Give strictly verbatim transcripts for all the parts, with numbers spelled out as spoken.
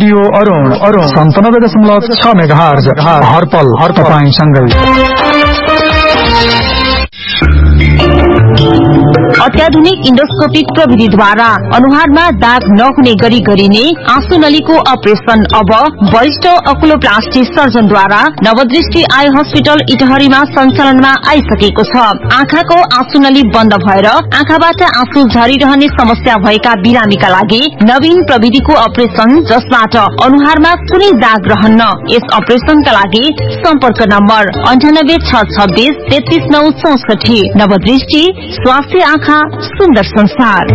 Radio Arun Arun सन्तानब्बे दशमलव छ मेगाहर्ज हरपल हर तपाईंसँगै। अत्याधुनिक इन्डोस्कोपिक प्रविधिद्वारा अनुहारमा दाग नहुने गरी गरिने आँसु नलीको अपरेशन अब वरिष्ठ अकुलोप्लास्टी सर्जनद्वारा नवदृष्टि आई हस्पिटल इटहरीमा सञ्चालनमा आइसकेको छ। आँखाको आँसु नली बन्द भएर आँखाबाट आँसु झरिरहने समस्या भएका बिरामीका लागि नवीन प्रविधिको अपरेशन जसबाट अनुहारमा कुनै दाग रहन्न। यस अपरेशनका लागि सम्पर्क नम्बर अन्ठानब्बे छ छब्बीस तेत्तीस नौ चौसठी। नवदृष्टि स्वास्थ्य आँखा सुन्दर संसार।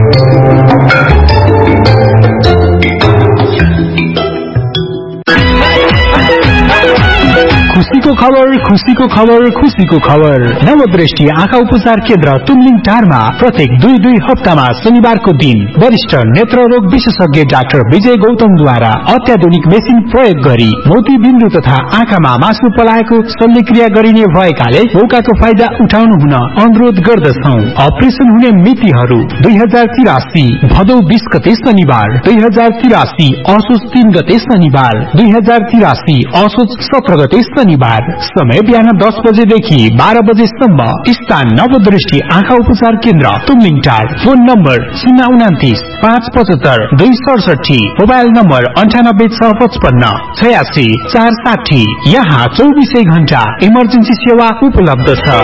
खुशीको खबर खुशीको खबर खुशीको खबर। नवदृष्टि आँखा उपचार केन्द्र तुमलिङ टारमा प्रत्येक दुई दुई हप्तामा शनिबारको दिन वरिष्ठ नेत्र रोग विशेषज्ञ डाक्टर विजय गौतमद्वारा अत्याधुनिक मेसिन प्रयोग गरी मोतीबिन्दु तथा आँखामा मासु पलाएको शल्यक्रिया गरिने भएकाले मौकाको फाइदा उठाउनु हुन अनुरोध गर्दछौ। अपरेशन हुने मितिहरू दुई हजार तिरासी भदौ बीस गते शनिबार, दुई हजार तिरासी असोज तीन गते शनिबार, दुई हजार तिरासी असोज सत्र गते शनिबार। समय बिहान दस बजेदेखि बाह्र बजेसम्म। स्थान नवदृष्टि आँखा उपचार केन्द्र तुमलिङ टार। फोन नम्बर शून्य उनातिस पाँच पचहत्तर दुई सडसठी। मोबाइल नम्बर अन्ठानब्बे छ पचपन्न छयासी चार साठी। यहाँ चौबिसै घण्टा इमर्जेन्सी सेवा उपलब्ध छ।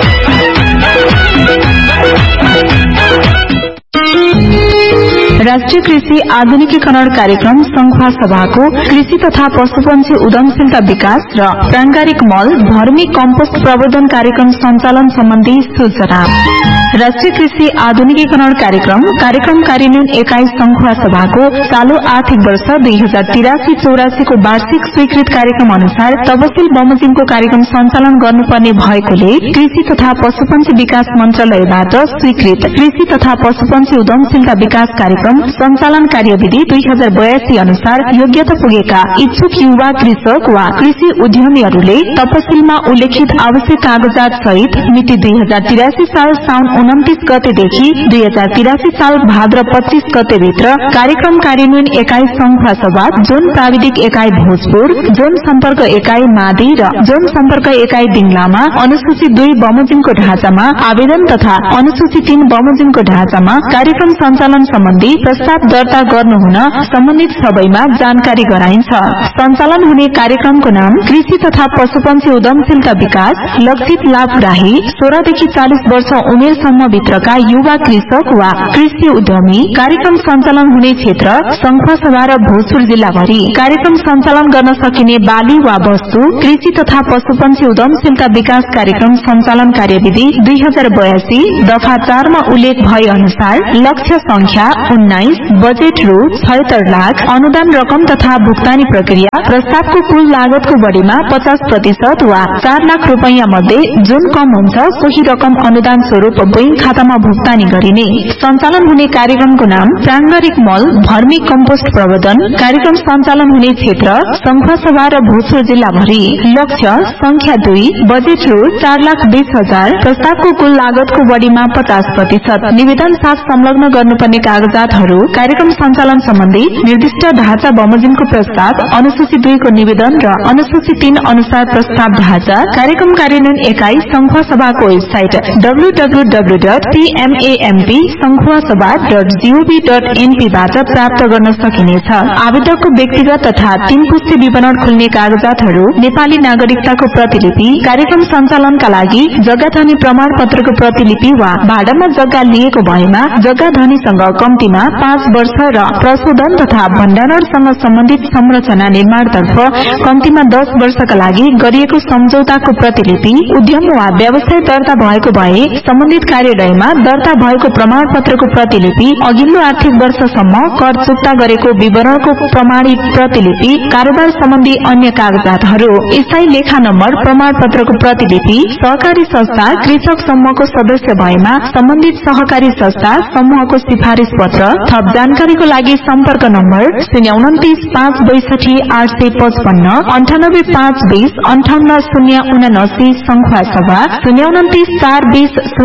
राष्ट्रिय कृषि आधुनिकीकरण कार्यक्रम संखुवा सभाको कृषि तथा पशुपन्छी उद्यमशीलता विकास र प्रांगारिक मल भर्मी कम्पोस्ट प्रवर्धन कार्यक्रम सञ्चालन सम्बन्धी सूचना। राष्ट्रिय कृषि आधुनिकीकरण कार्यक्रम कार्यक्रम कार्यान्वयन एकाइ संखुवा सभाको चालू आर्थिक वर्ष दुई हजार तिरासी चौरासीको वार्षिक स्वीकृत कार्यक्रम अनुसार तपसिल बमोजिमको कार्यक्रम सञ्चालन गर्नुपर्ने भएकोले कृषि तथा पशुपन्छी विकास मन्त्रालयबाट स्वीकृत कृषि तथा पशुपन्छी उद्यमशीलता विकास कार्यक्रम सञ्चालन कार्यविधि दुई हजार बयासी अनुसार योग्यता पुगेका इच्छुक युवा कृषक वा कृषि उद्यमीहरूले तपसिलमा उल्लेखित आवश्यक कागजात सहित मिति दुई हजार तिरासी साल साउन उन्तिस गतेदेखि दुई हजार तिरासी साल भाद्र पच्चीस गते भित्र कार्यक्रम कार्यान्वयन एकाइ संखुवा सभा, जोन प्राविधिक एकाइ भोजपुर, जोन सम्पर्क एकाइ मादी र जोन सम्पर्क एकाइ दिङलामा अनुसूची दुई बमोजिमको ढाँचामा आवेदन तथा अनुसूची तीन बमोजिमको ढाँचामा कार्यक्रम सञ्चालन सम्बन्धी प्रस्ताव दर्ता गर्नुहुन सम्बन्धित सबैमा जानकारी गराइन्छ। सञ्चालन हुने कार्यक्रमको नाम कृषि तथा पशुपन्छी उद्यमशीलता विकास, लक्षित लाभग्राही सोह्रदेखि चालिस वर्ष उमेरसम्म भित्रका युवा कृषक वा कृषि उद्यमी। कार्यक्रम सञ्चालन हुने क्षेत्र संखुवा सभा र भोजपुर जिल्लाभरि। कार्यक्रम सञ्चालन गर्न सकिने बाली वा वस्तु कृषि तथा पशुपन्छी उद्यमशीलता विकास कार्यक्रम सञ्चालन कार्यविधि दुई हजार बयासी दफा चारमा उल्लेख भए अनुसार लक्ष्य संख्या उन्नाइस, बजेट रु छयत्तर लाख, अनुदान रकम तथा भुक्तानी प्रक्रिया प्रस्तावको कुल लागतको बढ़ीमा पचास प्रतिशत वा चार लाख रूपैयाँ मध्ये जुन कम हुन्छ सोही रकम अनुदान स्वरूप बैंक खातामा भुक्तानी गरिने। सञ्चालन हुने कार्यक्रमको नाम प्रांगारिक मल भर्मी कम्पोस्ट प्रवर्धन। कार्यक्रम सञ्चालन हुने क्षेत्र संखुवा सभा र भोजपुर जिल्लाभरि। लक्ष्य संख्या दुई, बजेट रु चार लाख बीस हजार, प्रस्तावको कुल लागतको बढ़ीमा पचास प्रतिशत। निवेदन साथ संलग्न गर्नुपर्ने कागजातहरू कार्यक्रम सञ्चालन सम्बन्धी निर्दिष्ट ढाँचा बमोजिमको प्रस्ताव, अनुसूची दुईको निवेदन र अनुसूची तीन अनुसार प्रस्ताव ढाँचा। कार्यक्रम कार्यान्वयन एकाइ संखुवा सभाको website W W W dot P M A M P संखुवा सभा डट जीओभी डट एनपी बाट प्राप्त गर्न सकिनेछ। आवेदकको व्यक्तिगत तथा तीन पुष्टि विवरण खुल्ने कागजातहरू, नेपाली नागरिकताको प्रतिलिपि, कार्यक्रम सञ्चालनका लागि जग्गा धनी प्रमाण पत्रको प्रतिलिपि वा भाडामा जग्गा लिएको भएमा जग्गा धनीसँग कम्तीमा पाँच वर्ष र प्रशोधन तथा भण्डारणसँग सम्बन्धित संरचना निर्माणतर्फ कम्तीमा दस वर्षका लागि गरिएको सम्झौताको प्रतिलिपि, उद्यम वा व्यवसाय दर्ता भएको भए सम्बन्धित कार्यालयमा दर्ता भएको प्रमाण पत्रको प्रतिलिपि, अघिल्लो आर्थिक वर्षसम्म कर चुक्ता गरेको विवरणको प्रमाणित प्रतिलिपि, कारोबार सम्बन्धी अन्य कागजातहरू, स्थायी लेखा नम्बर, प्रमाण पत्रको प्रतिलिपि, सहकारी संस्था कृषक समूहको सदस्य भएमा सम्बन्धित सहकारी संस्था समूहको सिफारिश पत्र। थप जानकारीको लागि सम्पर्क नम्बर शून्य उन्तिस पाँच बैसठी आठ सय पचपन्न अन्ठानब्बे पाँच बीस अन्ठाउन्न शून्य उनासी संखुवा सभा, शून्य उन्तिस चार बीस शून्य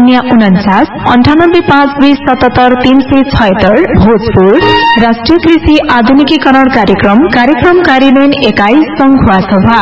उन्चास अन्ठानब्बे पाँच बीस सतहत्तर तीन सय छयत्तर भोजपुर। राष्ट्रिय कृषि आधुनिकीकरण कार्यक्रम कार्यक्रम कार्यान्वयन एकाइ संघवा सभा।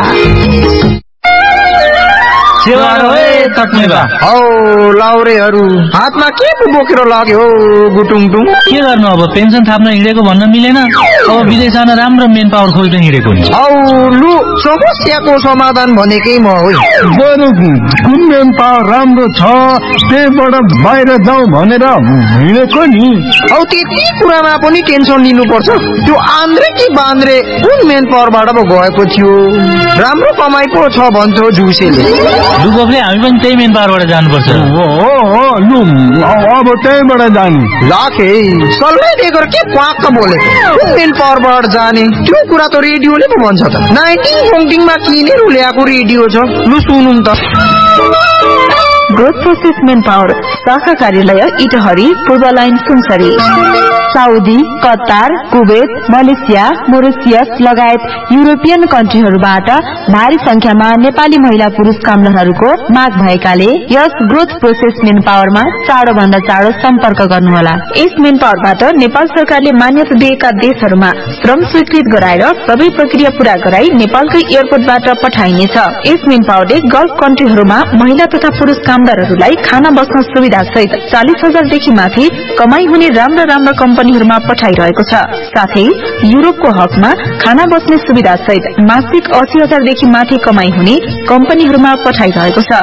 औ लाउरेहरू हातमा के पो बोकेर लाग्यो गुटुङटुङ? के गर्नु अब पेन्सन थाप्न हिँडेको भन्न मिलेन। अब विदेश जान राम्रो मेन पावर खोज्न हिँडेको नि। औ लु समस्याको समाधान भनेकै म हो। बरु कुन मेन पावर राम्रो छ त्यहीबाट बाहिर जाउँ भनेर हिँडेको नि। औ त्यति कुरामा पनि टेन्सन लिनुपर्छ? त्यो आन्द्रे कि बान्द्रे कुन मेन पावरबाट पो गएको थियो? राम्रो कमाइ पो छ भन्छौ जुसेले। लुगोफले हामी पनि त्यही मेन पावरबाट जानुपर्छ। हो हो लु अब त्यहीबाट जाने। लाखे सल्लाह दिएर के क्वाक्क बोलेको? कुन मेन पावरबाट जाने? त्यो कुरा त रेडियोले पो भन्छ त। नाइन्टिङ फोन्टिङमा किनेर ल्याएको रेडियो छ। लु सुनौँ त। ग्रोथ प्रोसेस मेन पावर शाखा कार्यालय इटहरी पूर्व line Sunsari. Saudi, Qatar, Kuwait, Malaysia, Mauritius लगायत युरोपियन कन्ट्रीहरूबाट भारी संख्यामा नेपाली महिला पुरुष कामदारहरूको माग भएकाले यस ग्रोथ प्रोसेस मेन पावरमा चाँडो भन्दा चाँडो सम्पर्क गर्नुहोला। यस मेन पावरबाट नेपाल सरकारले मान्यता दिएका देशहरूमा श्रम स्वीकृत गराएर सबै प्रक्रिया पूरा गराई नेपालकै एयरपोर्टबाट पठाइनेछ। यस मेन पावरले गल्फ कन्ट्रीहरूमा महिला तथा पुरुष कामदारहरूलाई खाना बस्न सुविधा सहित चालिस हजारदेखि माथि कमाई हुने राम्रा राम्रा कम्पनीहरूमा पठाइरहेको छ। साथै युरोपको हकमा खाना बस्ने सुविधा सहित मासिक अस्सी हजारदेखि माथि कमाई हुने कम्पनीहरूमा पठाइरहेको छ।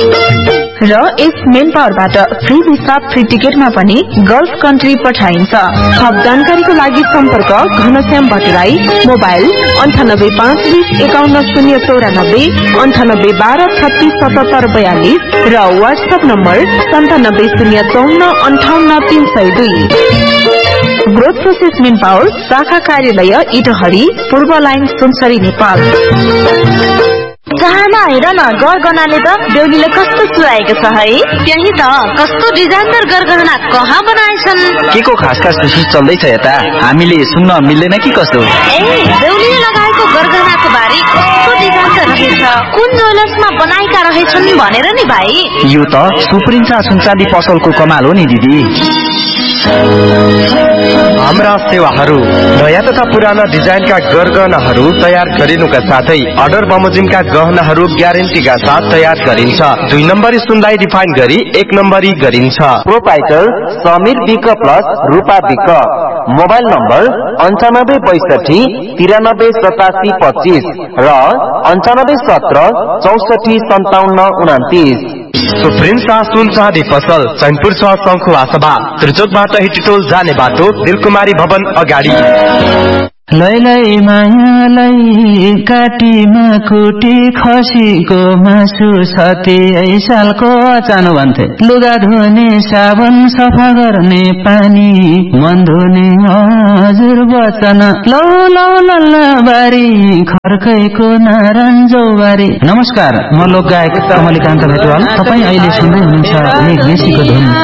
र यस मेन पावरबाट फ्री भिसा फ्री टिकटमा पनि गल्फ कन्ट्री पठाइन्छ। थप जानकारीको लागि सम्पर्क घनश्याम भट्टराई, मोबाइल अन्ठानब्बे पाँच बीस एकाउन्न शून्य चौरानब्बे अन्ठानब्बे बाह्र छत्तीस सतहत्तर बयालिस र वाट्सएप नम्बर सन्तानब्बे शून्य चौन्न अन्ठाउन्न तीन सय दुई। ग्रोथ प्रोसेस मेन पावर शाखा कार्यालय इटहरी पूर्व लाइन सुनसरी नेपाल। चाहमा हेर न गरगहनाले त देउलीले कस्तो सुहाएको छ है। त्यही त कस्तो डिजाइनदार गरगहना कहाँ बनाएछन्? के को खास खास विशेष चल्दैछ यता? हामीले सुन्न मिल्दैन कि कस्तो? ए देउलीले लगाएको गरगहनाको बारे कस्तो डिजाइन रहेछ, कुन ज्वेलर्समा बनाएका रहेछन् भनेर नि भाइ। यो त सुप्रिन्सा सुनचाँदी पसलको कमाल हो नि दिदी। हाम्रा सेवाहरू नयाँ तथा पुराना डिजाइनका गरगहनाहरू तयार गरिनुका साथै अर्डर बमोजिमका गहनाहरू ग्यारेन्टीका साथ तयार गरिन्छ। दुई नम्बरी सुनलाई रिफाइन गरी एक नम्बरी गरिन्छ। प्रोपाइटर समीर विक प्लस रूपा विक। मोबाइल नम्बर अन्ठानब्बे बैसठी तिरानब्बे सतासी पच्चीस र अन्ठानब्बे सत्र चौसठी सन्ताउन्न उनातिस। सुप्रिन्सा सुनचाँदी पसल चैनपुर छ शङ्खुवा सभा त्रिचोकबाट हिटिटोल जाने बाटो दिलकुमारी भवन अगाडि। लै लै मायालाई काटीमा कुटी खसीको मासु सती सालको अचानो भन्थे। लुगा धुने साबुन सफा गर्ने पानी मन धुने हजुर वचन लौ लौ लल्ला बारी खर्कैको नारायणजौ बारी। नमस्कार, म लोक गायक कमलिकान्त भेटवाल। तपाईँ अहिले सुन्दै हुनुहुन्छ मेघ मेसीको धुन।